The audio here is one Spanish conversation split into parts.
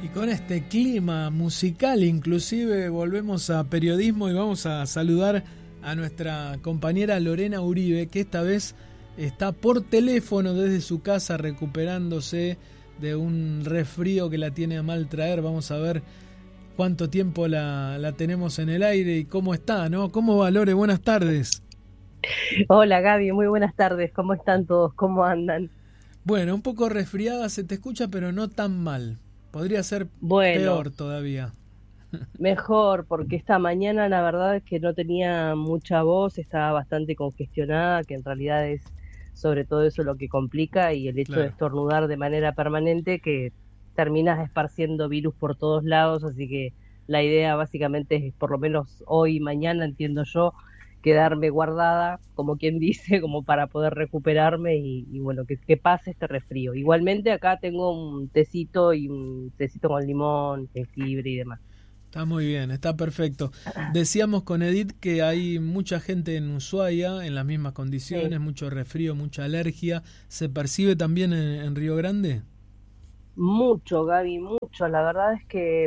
Con este clima musical, inclusive volvemos a periodismo y vamos a saludar a nuestra compañera Lorena Uribe, que esta vez está por teléfono desde su casa recuperándose de un resfrío que la tiene a mal traer. Vamos a ver cuánto tiempo la tenemos en el aire y cómo está, ¿no? ¿Cómo va, Lore? Buenas tardes. Hola Gaby, muy buenas tardes. ¿Cómo están todos? ¿Cómo andan? Bueno, un poco resfriada se te escucha, pero no tan mal. Podría ser Bueno, peor todavía. mejor, porque esta mañana la verdad es que no tenía mucha voz, estaba bastante congestionada, que en realidad es sobre todo eso lo que complica, y el hecho de Claro. estornudar de manera permanente que terminas esparciendo virus por todos lados, así que la idea básicamente es, por lo menos hoy y mañana, entiendo yo, quedarme guardada, como quien dice, como para poder recuperarme y bueno, que pase este resfrío. Igualmente acá tengo un tecito y un tecito con limón, jengibre y demás. Está muy bien, está perfecto. Decíamos con Edith que hay mucha gente en Ushuaia en las mismas Sí. condiciones, mucho resfrío, mucha alergia. ¿Se percibe también en Río Grande? Mucho, Gaby, mucho. La verdad es que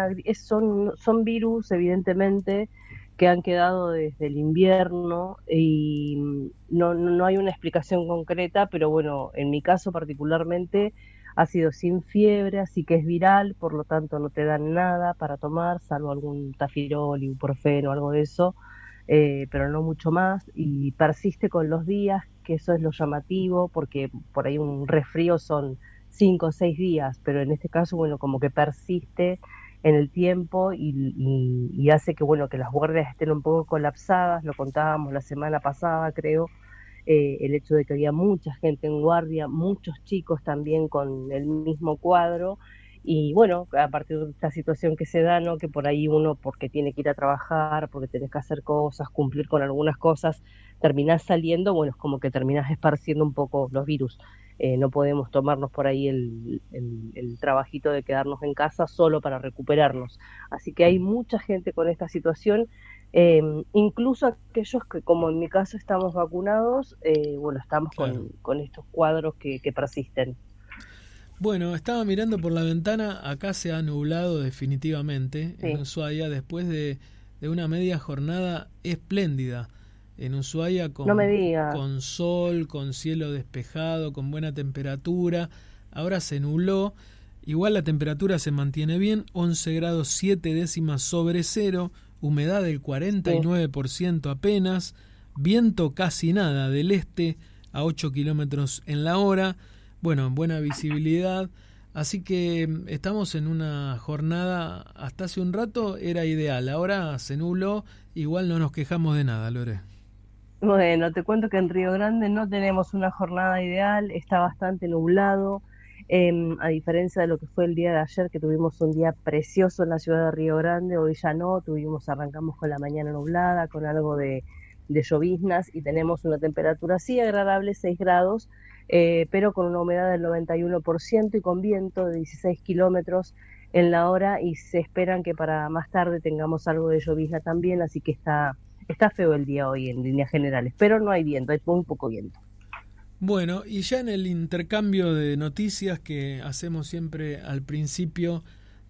son virus, evidentemente, que han quedado desde el invierno y no hay una explicación concreta, pero bueno, en mi caso particularmente ha sido sin fiebre, así que es viral, por lo tanto no te dan nada para tomar, salvo algún tafirol, ibuprofeno, algo de eso, pero no mucho más, y persiste con los días, que eso es lo llamativo, porque por ahí un resfrío son 5 o 6 días, pero en este caso, bueno, como que persiste en el tiempo y hace que, bueno, que las guardias estén un poco colapsadas. Lo contábamos la semana pasada, creo, el hecho de que había mucha gente en guardia, muchos chicos también con el mismo cuadro, y bueno, a partir de esta situación que se da, ¿no? Que por ahí uno, porque tiene que ir a trabajar, porque tenés que hacer cosas, cumplir con algunas cosas, terminás saliendo, bueno, es como que terminás esparciendo un poco los virus. No podemos tomarnos por ahí el trabajito de quedarnos en casa solo para recuperarnos. Así que hay mucha gente con esta situación, eh, incluso aquellos que, como en mi caso, estamos vacunados, bueno, estamos Claro. con estos cuadros que persisten. Bueno, estaba mirando por la ventana, acá se ha nublado definitivamente en Sí, Ushuaia después de una media jornada espléndida. En Ushuaia no me con digas. sol, con cielo despejado, con buena temperatura. Ahora se nubló. Igual la temperatura se mantiene bien, 11 grados 7 décimas sobre cero, humedad del Sí. 49% apenas, viento casi nada del este a 8 kilómetros en la hora, bueno, buena visibilidad, así que estamos en una jornada, hasta hace un rato era ideal, ahora se nubló, igual no nos quejamos de nada, Lore. Bueno, te cuento que en Río Grande no tenemos una jornada ideal, está bastante nublado, a diferencia de lo que fue el día de ayer, que tuvimos un día precioso en la ciudad de Río Grande. Hoy ya no, arrancamos con la mañana nublada, con algo de lloviznas, y tenemos una temperatura así agradable, 6 grados, pero con una humedad del 91% y con viento de 16 kilómetros en la hora, y se esperan que para más tarde tengamos algo de llovizna también, así que está feo el día hoy en líneas generales, pero no hay viento, hay muy poco viento. Bueno, y ya en el intercambio de noticias que hacemos siempre al principio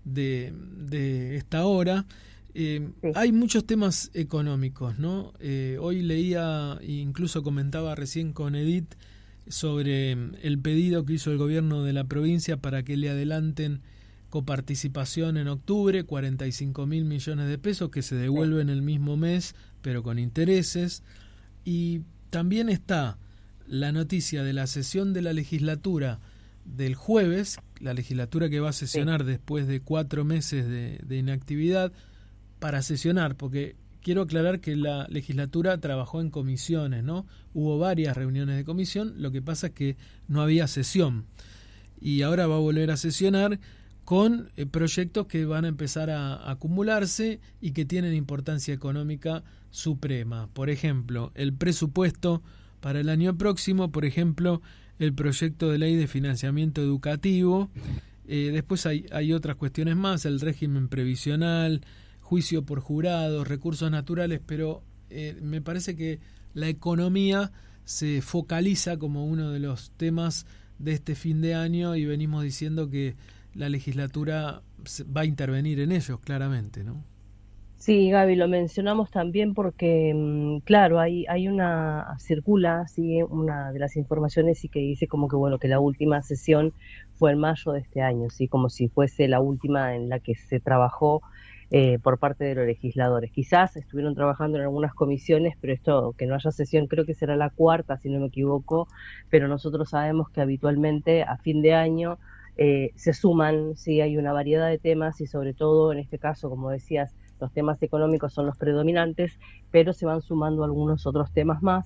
de esta hora, Sí, hay muchos temas económicos, ¿no? Hoy leía e incluso comentaba recién con Edith sobre el pedido que hizo el gobierno de la provincia para que le adelanten coparticipación en octubre, 45.000 millones de pesos que se sí, devuelven el mismo mes, pero con intereses. Y también está la noticia de la sesión de la legislatura del jueves, la legislatura que va a sí, sesionar después de 4 meses de inactividad, para sesionar, porque quiero aclarar que la legislatura trabajó en comisiones, ¿no? Hubo varias reuniones de comisión, lo que pasa es que no había sesión. Y ahora va a volver a sesionar con proyectos que van a empezar a acumularse y que tienen importancia económica suprema. Por ejemplo, el presupuesto para el año próximo, por ejemplo, el proyecto de ley de financiamiento educativo. Después hay otras cuestiones más, el régimen previsional, juicio por jurados, recursos naturales, pero me parece que la economía se focaliza como uno de los temas de este fin de año y venimos diciendo que la legislatura va a intervenir en ellos, claramente, ¿no? Sí, Gaby, lo mencionamos también porque, claro, circula, sí, una de las informaciones y que dice como que, bueno, que la última sesión fue en mayo de este año, sí, como si fuese la última en la que se trabajó por parte de los legisladores. Quizás estuvieron trabajando en algunas comisiones, pero esto, que no haya sesión, creo que será la cuarta, si no me equivoco, pero nosotros sabemos que habitualmente a fin de año se suman, sí, hay una variedad de temas y sobre todo en este caso, como decías, los temas económicos son los predominantes, pero se van sumando algunos otros temas más.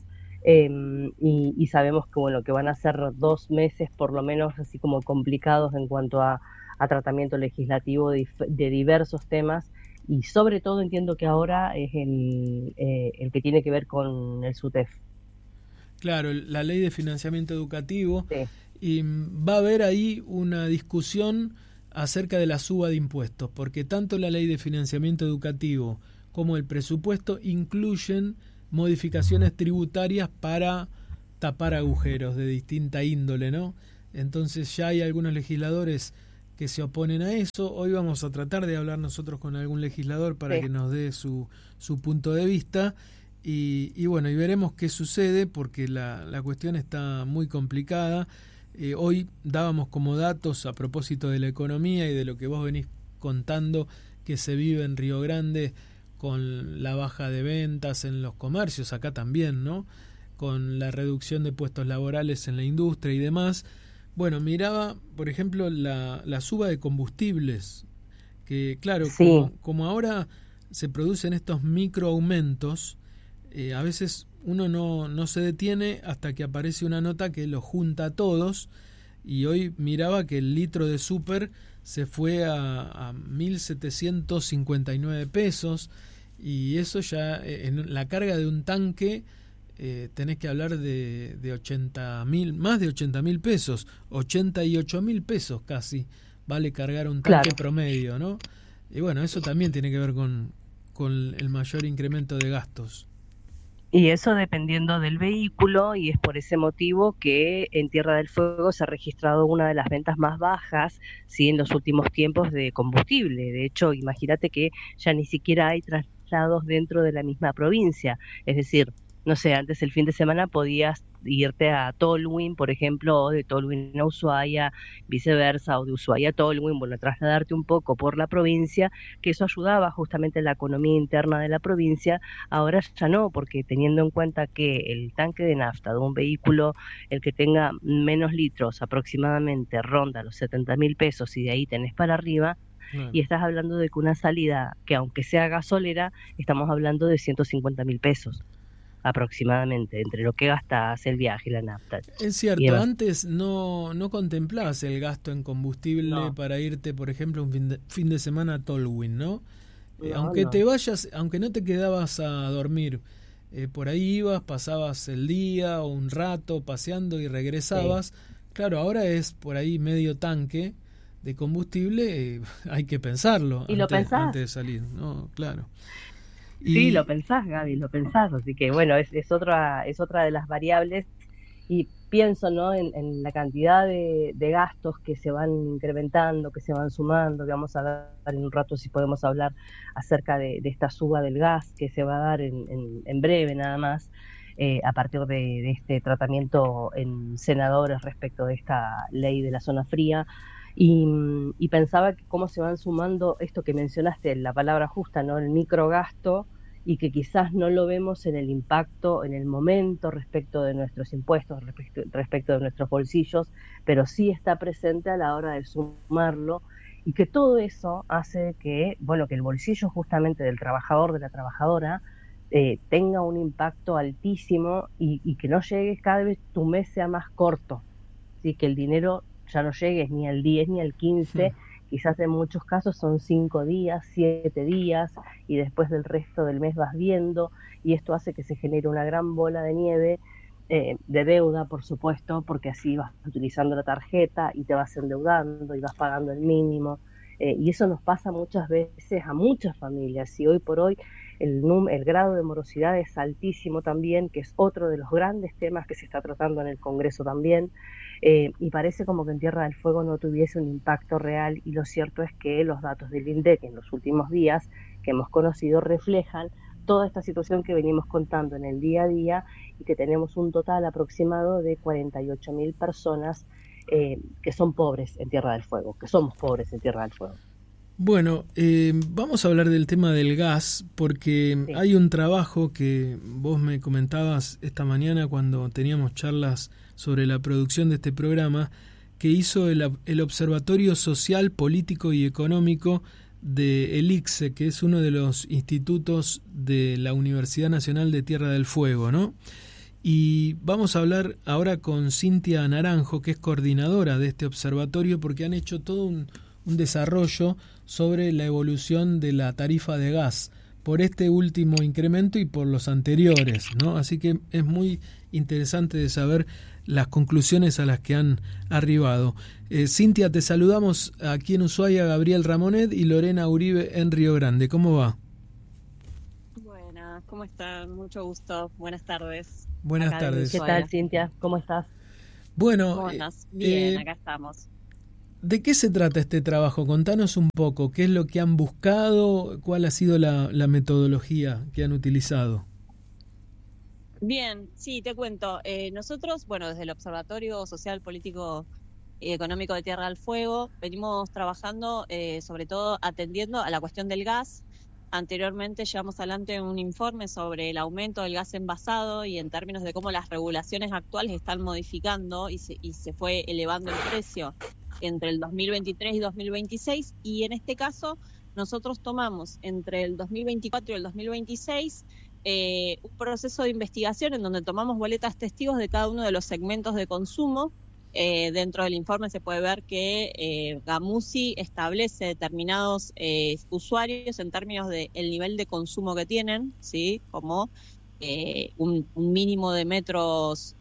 Y sabemos que bueno, que van a ser 2 meses por lo menos así como complicados en cuanto a tratamiento legislativo de diversos temas, y sobre todo entiendo que ahora es el que tiene que ver con el SUTEF. Claro, la ley de financiamiento educativo, Sí. y va a haber ahí una discusión acerca de la suba de impuestos, porque tanto la ley de financiamiento educativo como el presupuesto incluyen modificaciones tributarias para tapar agujeros de distinta índole, ¿no? Entonces ya hay algunos legisladores que se oponen a eso. Hoy vamos a tratar de hablar nosotros con algún legislador para Sí. que nos dé su punto de vista y bueno, y veremos qué sucede porque la cuestión está muy complicada. Hoy dábamos como datos a propósito de la economía y de lo que vos venís contando que se vive en Río Grande con la baja de ventas en los comercios, acá también, ¿no? Con la reducción de puestos laborales en la industria y demás. Bueno, miraba, por ejemplo, la suba de combustibles, que claro, Sí. como ahora se producen estos microaumentos, a veces uno no se detiene hasta que aparece una nota que lo junta a todos, y hoy miraba que el litro de súper se fue a 1.759 pesos, y eso ya en la carga de un tanque tenés que hablar de 80.000, más de 80.000 pesos, 88.000 pesos casi vale cargar un tanque Claro. promedio, ¿no? Y bueno, eso también tiene que ver con el mayor incremento de gastos. Y eso dependiendo del vehículo, y es por ese motivo que en Tierra del Fuego se ha registrado una de las ventas más bajas, sí, en los últimos tiempos de combustible. De hecho, imagínate que ya ni siquiera hay traslados dentro de la misma provincia. Es decir, no sé, antes el fin de semana podías irte a Tolwyn, por ejemplo, o de Tolwyn a Ushuaia, viceversa, o de Ushuaia a Tolwyn, bueno, trasladarte un poco por la provincia, que eso ayudaba justamente a la economía interna de la provincia. Ahora ya no, porque teniendo en cuenta que el tanque de nafta de un vehículo, el que tenga menos litros aproximadamente, ronda los 70.000 pesos y de ahí tenés para arriba, Claro. y estás hablando de que una salida que aunque sea gasolera, estamos hablando de 150.000 pesos aproximadamente, entre lo que gastas el viaje y la nafta Es y cierto, demás. antes no contemplabas el gasto en combustible No, para irte, por ejemplo, un fin de semana a Tolwyn, ¿no? no, Aunque te no. vayas, aunque no te quedabas a dormir, por ahí ibas, pasabas el día o un rato paseando y Sí. regresabas. Claro, ahora es por ahí medio tanque de combustible, hay que pensarlo Y lo antes pensás. de salir, ¿no? Claro. Sí, lo Y pensás, Gaby, lo pensás, así que bueno, es otra de las variables, y pienso, ¿no?, en la cantidad de gastos que se van incrementando, que se van sumando, que vamos a dar en un rato si podemos hablar acerca de esta suba del gas que se va a dar en breve nada más, a partir de este tratamiento en senadores respecto de esta ley de la zona fría. Y pensaba que cómo se van sumando esto que mencionaste, la palabra justa, ¿no? El microgasto, y que quizás no lo vemos en el impacto en el momento respecto de nuestros impuestos, respecto de nuestros bolsillos, pero sí está presente a la hora de sumarlo, y que todo eso hace que, bueno, que el bolsillo justamente del trabajador, de la trabajadora, tenga un impacto altísimo, y que no llegues, cada vez tu mes sea más corto, ¿sí? Que el dinero ya no llegues ni al 10 ni al 15, quizás en muchos casos son 5 días, 7 días, y después del resto del mes vas viendo, y esto hace que se genere una gran bola de nieve, de deuda, por supuesto, porque así vas utilizando la tarjeta y te vas endeudando y vas pagando el mínimo, y eso nos pasa muchas veces a muchas familias, y hoy por hoy el grado de morosidad es altísimo también, que es otro de los grandes temas que se está tratando en el Congreso también, y parece como que en Tierra del Fuego no tuviese un impacto real, y lo cierto es que los datos del INDEC en los últimos días que hemos conocido reflejan toda esta situación que venimos contando en el día a día, y que tenemos un total aproximado de 48.000 personas que son pobres en Tierra del Fuego, que somos pobres en Tierra del Fuego. Bueno, vamos a hablar del tema del gas, porque sí, hay un trabajo que vos me comentabas esta mañana cuando teníamos charlas sobre la producción de este programa, que hizo el Observatorio Social, Político y Económico de el ICSE, que es uno de los institutos de la Universidad Nacional de Tierra del Fuego, ¿no? Y vamos a hablar ahora con Cintia Naranjo, que es coordinadora de este observatorio, porque han hecho todo un desarrollo sobre la evolución de la tarifa de gas por este último incremento y por los anteriores, ¿no? Así que es muy interesante de saber las conclusiones a las que han arribado. Cintia, te saludamos aquí en Ushuaia, Gabriel Ramonet y Lorena Uribe en Río Grande. ¿Cómo va? Buenas, ¿cómo están? Mucho gusto. Buenas tardes. Buenas tardes. ¿Qué tal, Cintia? ¿Cómo estás? Bueno, ¿cómo estás? Bien, acá estamos. ¿De qué se trata este trabajo? Contanos un poco. ¿Qué es lo que han buscado? ¿Cuál ha sido la metodología que han utilizado? Bien, sí, te cuento. Nosotros, bueno, desde el Observatorio Social, Político y Económico de Tierra del Fuego, venimos trabajando sobre todo atendiendo a la cuestión del gas. Anteriormente llevamos adelante un informe sobre el aumento del gas envasado y en términos de cómo las regulaciones actuales están modificando y se fue elevando el precio entre el 2023 y 2026, y en este caso nosotros tomamos entre el 2024 y el 2026 un proceso de investigación en donde tomamos boletas testigos de cada uno de los segmentos de consumo. Dentro del informe se puede ver que Gamusi establece determinados usuarios en términos del nivel de consumo que tienen, ¿sí? Como un mínimo de metros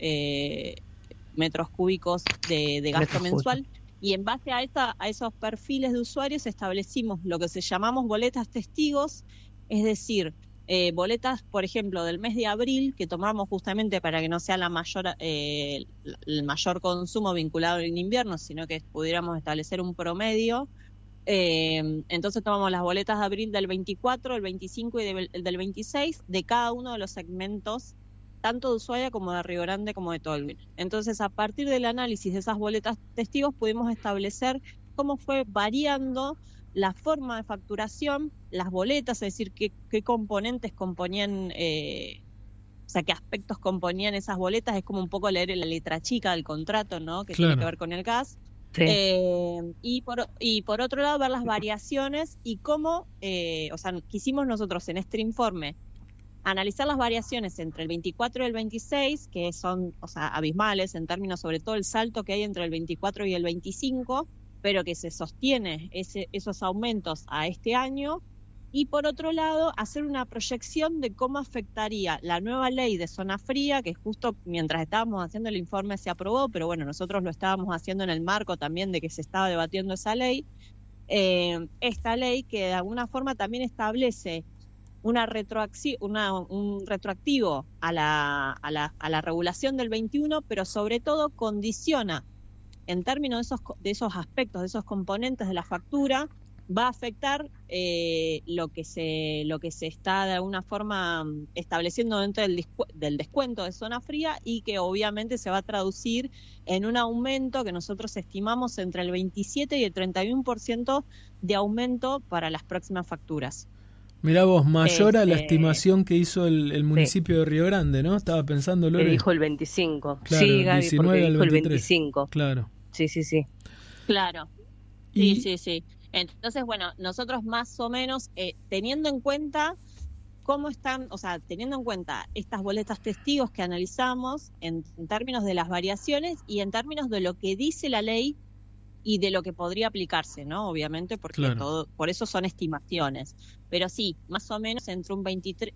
cúbicos de gasto mensual. Y en base a esos perfiles de usuarios establecimos lo que se llamamos boletas testigos, es decir, boletas, por ejemplo, del mes de abril, que tomamos justamente para que no sea el mayor consumo vinculado en invierno, sino que pudiéramos establecer un promedio. Entonces tomamos las boletas de abril del 24, el 25 y del 26 de cada uno de los segmentos, tanto de Ushuaia como de Río Grande como de Tolwyn. Entonces, a partir del análisis de esas boletas testigos, pudimos establecer cómo fue variando la forma de facturación, las boletas, es decir, qué componentes componían, qué aspectos componían esas boletas. Es como un poco leer la letra chica del contrato, ¿no? Que tiene que ver con el gas. Sí. Y por otro lado, ver las variaciones y cómo, quisimos nosotros en este informe analizar las variaciones entre el 24 y el 26, que son, abismales en términos, sobre todo el salto que hay entre el 24 y el 25, pero que se sostiene esos aumentos a este año. Y por otro lado, hacer una proyección de cómo afectaría la nueva ley de zona fría, que justo mientras estábamos haciendo el informe se aprobó, pero bueno, nosotros lo estábamos haciendo en el marco también de que se estaba debatiendo esa ley. Esta ley que de alguna forma también establece un retroactivo a la regulación del 21, pero sobre todo condiciona, en términos de esos aspectos, de esos componentes de la factura, va a afectar lo que se está de alguna forma estableciendo dentro del descuento de zona fría, y que obviamente se va a traducir en un aumento que nosotros estimamos entre el 27 y el 31% de aumento para las próximas facturas. Mirá vos, mayor a la estimación que hizo el municipio de Río Grande, ¿no? Estaba pensando, Lore. Que dijo el 25. Claro, sí, Gaby, 19 porque al dijo 23. El 25. Claro. Sí. Claro. Sí. Entonces, bueno, nosotros más o menos, teniendo en cuenta cómo están, teniendo en cuenta estas boletas testigos que analizamos en términos de las variaciones y en términos de lo que dice la ley y de lo que podría aplicarse, ¿no? Obviamente, porque claro, por eso son estimaciones. Pero sí, más o menos entre un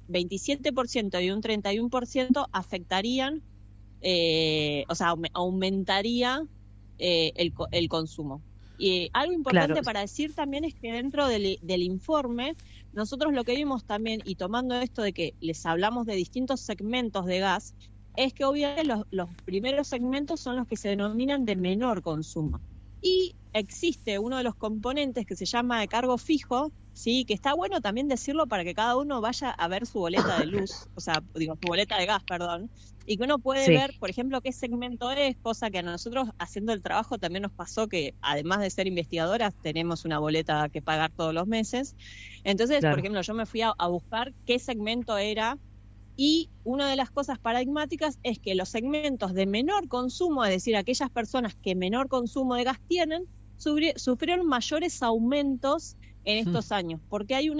27% y un 31% afectarían, aumentaría el consumo. Y algo importante Claro. para decir también es que dentro del informe, nosotros lo que vimos también, y tomando esto de que les hablamos de distintos segmentos de gas, es que obviamente los primeros segmentos son los que se denominan de menor consumo. Y existe uno de los componentes que se llama de cargo fijo, sí, que está bueno también decirlo para que cada uno vaya a ver su boleta de luz, o sea, digo, su boleta de gas, perdón, y que uno puede Sí. ver, por ejemplo, qué segmento es, cosa que a nosotros haciendo el trabajo también nos pasó que, además de ser investigadoras, tenemos una boleta que pagar todos los meses. Entonces, Claro. por ejemplo, yo me fui a buscar qué segmento era, y una de las cosas paradigmáticas es que los segmentos de menor consumo, es decir, aquellas personas que menor consumo de gas tienen, sufrieron mayores aumentos en estos años, porque hay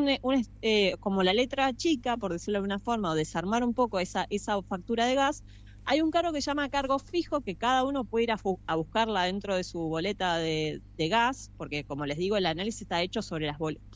como la letra chica, por decirlo de una forma, o desarmar un poco esa factura de gas, hay un cargo que se llama cargo fijo, que cada uno puede ir a buscarla dentro de su boleta de gas, porque como les digo, el análisis está hecho sobre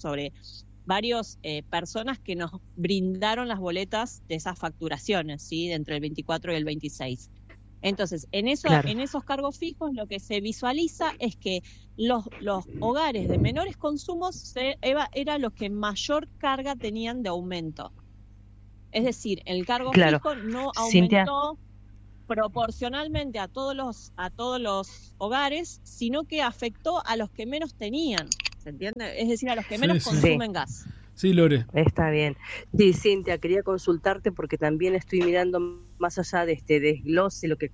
varios personas que nos brindaron las boletas de esas facturaciones, ¿sí? De entre el 24 y el 26. Entonces, en esos cargos fijos lo que se visualiza es que los hogares de menores consumos era los que mayor carga tenían de aumento. Es decir, el cargo fijo no aumentó, Cintia, proporcionalmente a todos los hogares, sino que afectó a los que menos tenían, ¿se entiende? Es decir, a los que menos consumen gas. Sí, Lore. Está bien. Sí, Cintia, quería consultarte porque también estoy mirando más allá de este desglose, lo que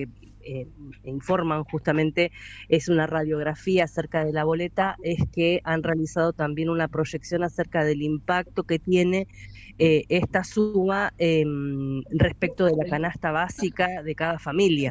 informan justamente es una radiografía acerca de la boleta, es que han realizado también una proyección acerca del impacto que tiene esta suma respecto de la canasta básica de cada familia.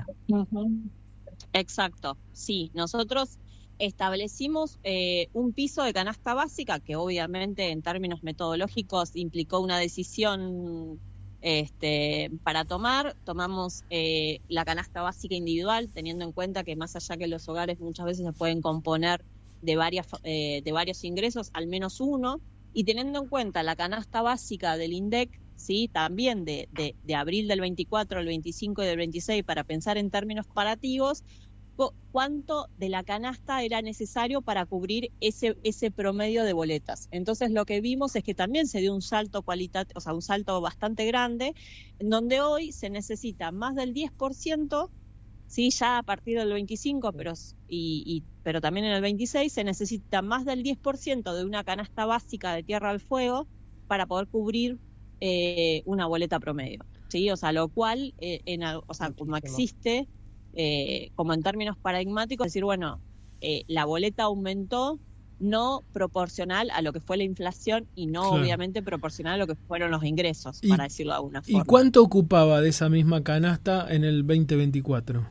Exacto, sí. Nosotros establecimos un piso de canasta básica que obviamente en términos metodológicos implicó una decisión para tomamos la canasta básica individual, teniendo en cuenta que más allá que los hogares muchas veces se pueden componer de varios ingresos, al menos uno, y teniendo en cuenta la canasta básica del INDEC, sí, también de abril del 24 al 25 y del 26, para pensar en términos comparativos, cuánto de la canasta era necesario para cubrir ese promedio de boletas. Entonces lo que vimos es que también se dio un salto cualitativo, o sea, un salto bastante grande, en donde hoy se necesita más del 10%, sí, ya a partir del 25, pero también en el 26 se necesita más del 10% de una canasta básica de Tierra del Fuego para poder cubrir una boleta promedio, ¿sí? O sea, lo cual, como existe, como en términos paradigmáticos, decir, bueno, la boleta aumentó no proporcional a lo que fue la inflación y no obviamente proporcional a lo que fueron los ingresos, para decirlo de alguna forma. ¿Y cuánto ocupaba de esa misma canasta en el 2024?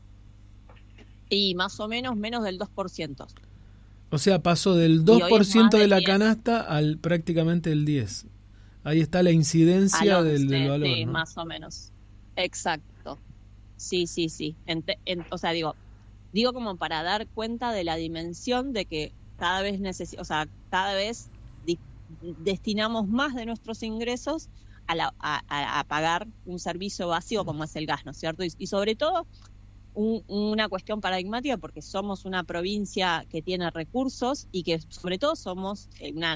Y más o menos del 2%. O sea, pasó del 2% de la canasta al prácticamente el 10%. Ahí está la incidencia del valor. Sí, ¿no? más o menos. Exacto. Sí. O sea, digo como para dar cuenta de la dimensión de que cada vez destinamos más de nuestros ingresos a pagar un servicio básico como es el gas, ¿no es cierto? Y sobre todo una cuestión paradigmática porque somos una provincia que tiene recursos y que sobre todo somos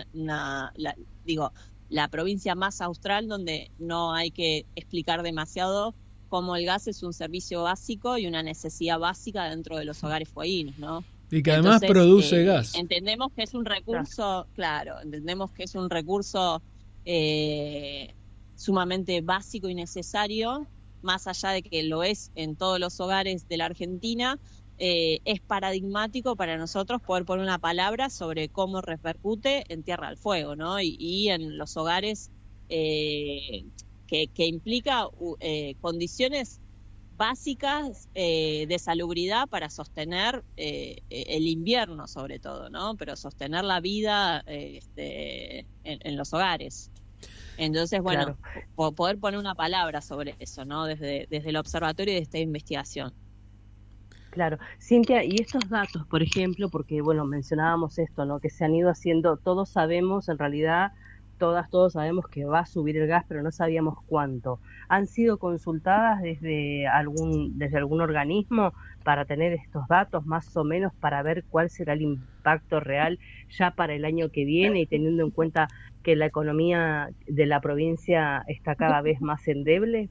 la provincia más austral donde no hay que explicar demasiado cómo el gas es un servicio básico y una necesidad básica dentro de los hogares fueguinos, ¿no? Y que además produce gas. Entendemos que es un recurso, entendemos que es un recurso sumamente básico y necesario, más allá de que lo es en todos los hogares de la Argentina. Es paradigmático para nosotros poder poner una palabra sobre cómo repercute en Tierra del Fuego, ¿no? Y en los hogares que implica condiciones básicas de salubridad para sostener el invierno, sobre todo, ¿no? Pero sostener la vida en los hogares. Entonces, bueno, poder poner una palabra sobre eso, ¿no? Desde el observatorio y de esta investigación. Claro. Cintia, y estos datos, por ejemplo, porque, bueno, mencionábamos esto, ¿no? Que se han ido haciendo, todos sabemos, en realidad, todos sabemos que va a subir el gas, pero no sabíamos cuánto. ¿Han sido consultadas desde algún organismo para tener estos datos más o menos, para ver cuál será el impacto real ya para el año que viene, y teniendo en cuenta que la economía de la provincia está cada vez más endeble?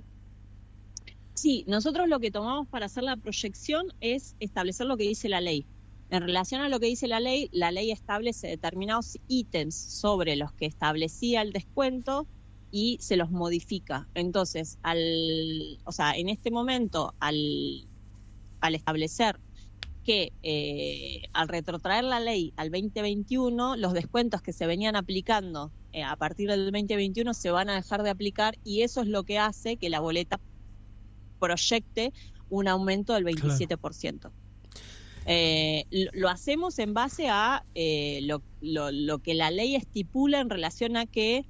Sí, nosotros lo que tomamos para hacer la proyección es establecer lo que dice la ley. En relación a lo que dice la ley establece determinados ítems sobre los que establecía el descuento y se los modifica. Entonces, en este momento, al establecer que al retrotraer la ley al 2021, los descuentos que se venían aplicando a partir del 2021 se van a dejar de aplicar, y eso es lo que hace que la boleta proyecte un aumento del 27%. Claro. Lo hacemos en base a lo que la ley estipula en relación a que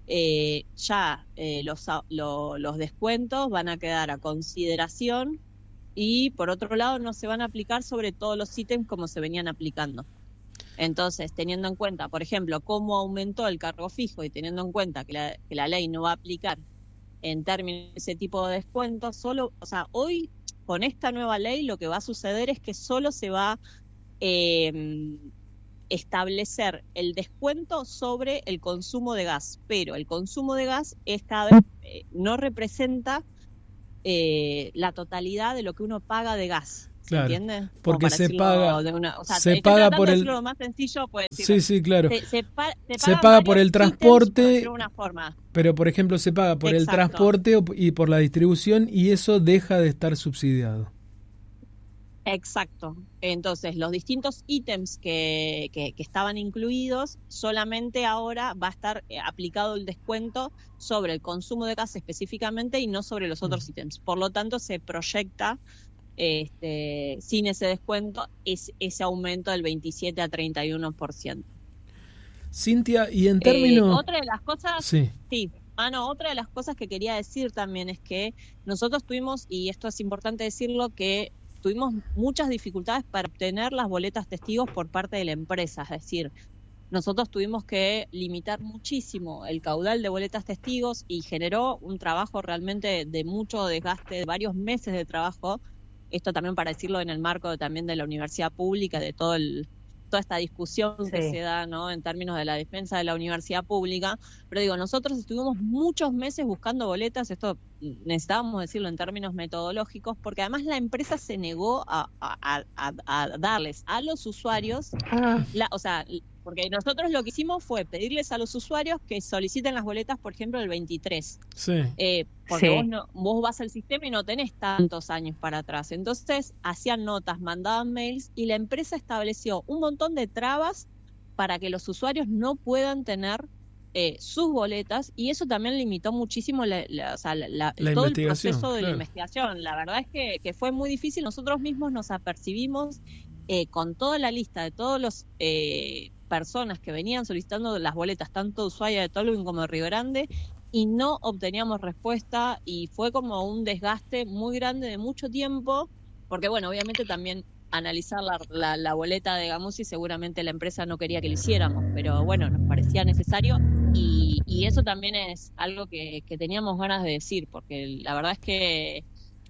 los descuentos van a quedar a consideración, y por otro lado no se van a aplicar sobre todos los ítems como se venían aplicando. Entonces, teniendo en cuenta, por ejemplo, cómo aumentó el cargo fijo, y teniendo en cuenta que la ley no va a aplicar en términos de ese tipo de descuentos, hoy con esta nueva ley lo que va a suceder es que solo se va a establecer el descuento sobre el consumo de gas, pero el consumo de gas no representa la totalidad de lo que uno paga de gas. Claro, ¿entiendes? porque se paga por el... Lo más sencillo, pues, sí, claro. Se paga por el transporte, de una forma. Pero, por ejemplo, se paga por el transporte y por la distribución, y eso deja de estar subsidiado. Exacto. Entonces, los distintos ítems que estaban incluidos, solamente ahora va a estar aplicado el descuento sobre el consumo de gas específicamente y no sobre los otros ítems. Por lo tanto, se proyecta sin ese descuento ese aumento del 27 a 31%. Cintia, y en términos... Otra de las cosas... Sí. Otra de las cosas que quería decir también es que nosotros tuvimos, y esto es importante decirlo, que tuvimos muchas dificultades para obtener las boletas testigos por parte de la empresa. Es decir, nosotros tuvimos que limitar muchísimo el caudal de boletas testigos, y generó un trabajo realmente de mucho desgaste, de varios meses de trabajo. Esto también para decirlo en el marco también de la universidad pública, de toda esta discusión que se da, ¿no?, en términos de la defensa de la universidad pública. Pero digo, nosotros estuvimos muchos meses buscando boletas, esto necesitábamos decirlo en términos metodológicos, porque además la empresa se negó a darles a los usuarios, porque nosotros lo que hicimos fue pedirles a los usuarios que soliciten las boletas, por ejemplo, el 23. Sí. Porque vos vas al sistema y no tenés tantos años para atrás. Entonces, hacían notas, mandaban mails, y la empresa estableció un montón de trabas para que los usuarios no puedan tener sus boletas, y eso también limitó muchísimo todo el proceso de la investigación. La verdad es que fue muy difícil. Nosotros mismos nos apercibimos con toda la lista de todos los personas que venían solicitando las boletas, tanto de Ushuaia, de Tolwyn como de Río Grande, y no obteníamos respuesta, y fue como un desgaste muy grande de mucho tiempo, porque bueno, obviamente también analizar la boleta de Gamusi, seguramente la empresa no quería que lo hiciéramos, pero bueno, nos parecía necesario, y eso también es algo que teníamos ganas de decir, porque la verdad es que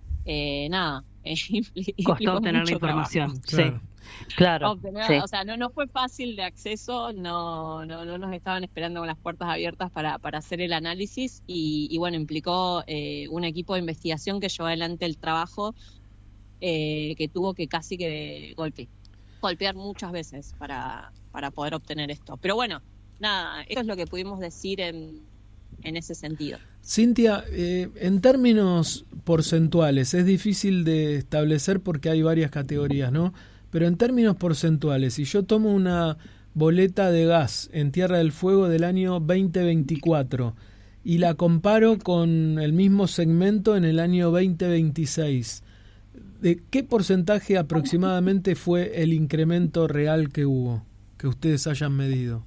costó obtener la información. Claro. Claro, obtener, o sea, no fue fácil de acceso, no nos estaban esperando con las puertas abiertas para hacer el análisis, y bueno, implicó un equipo de investigación que llevó adelante el trabajo, que tuvo que casi que golpear muchas veces para poder obtener esto. Pero bueno, nada, eso es lo que pudimos decir en ese sentido. Cintia, en términos porcentuales, es difícil de establecer porque hay varias categorías, ¿no? Pero en términos porcentuales, si yo tomo una boleta de gas en Tierra del Fuego del año 2024 y la comparo con el mismo segmento en el año 2026, ¿de qué porcentaje aproximadamente fue el incremento real que hubo, que ustedes hayan medido?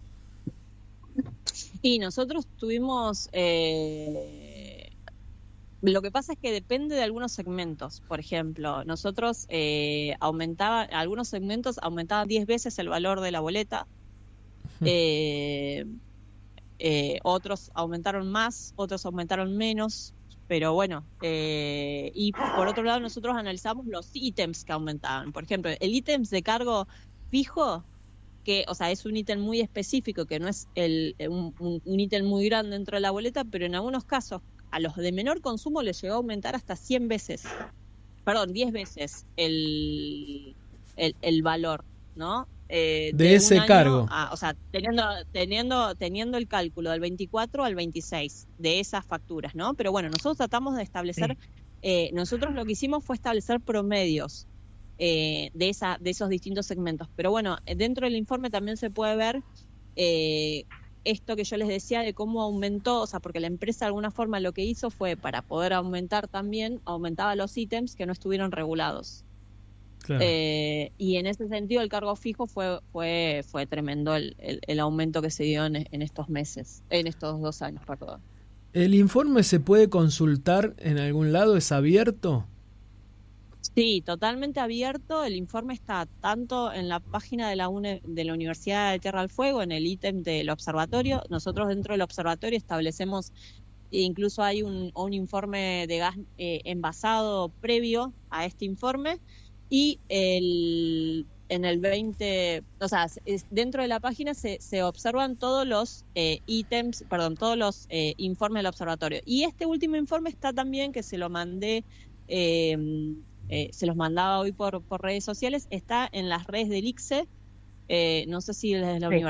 Y nosotros tuvimos... Lo que pasa es que depende de algunos segmentos. Por ejemplo, nosotros algunos segmentos aumentaban 10 veces el valor de la boleta. otros aumentaron más, otros aumentaron menos, pero bueno, y por otro lado nosotros analizamos los ítems que aumentaban. Por ejemplo, el ítem de cargo fijo, que, o sea, es un ítem muy específico, que no es un ítem muy grande dentro de la boleta, pero en algunos casos a los de menor consumo les llegó a aumentar hasta 10 veces el valor, ¿no? De ese cargo. O sea, teniendo el cálculo del 24 al 26 de esas facturas, ¿no? Pero bueno, nosotros tratamos de establecer, nosotros lo que hicimos fue establecer promedios de esos distintos segmentos. Pero bueno, dentro del informe también se puede ver esto que yo les decía de cómo aumentó, o sea, porque la empresa de alguna forma lo que hizo fue, para poder aumentar también, aumentaba los ítems que no estuvieron regulados. Claro. Y en ese sentido el cargo fijo fue tremendo el aumento que se dio en estos meses, en estos 2 años, perdón. ¿El informe se puede consultar en algún lado? ¿Es abierto? Sí, totalmente abierto. El informe está tanto en la página de la Universidad de Tierra del Fuego, en el ítem del observatorio. Nosotros dentro del observatorio establecemos, incluso hay un informe de gas envasado previo a este informe, y en el 20, o sea, dentro de la página se observan todos los todos los informes del observatorio. Y este último informe está también, que se lo mandé, se los mandaba hoy por redes sociales, está en las redes del ICSE, no sé si desde la universidad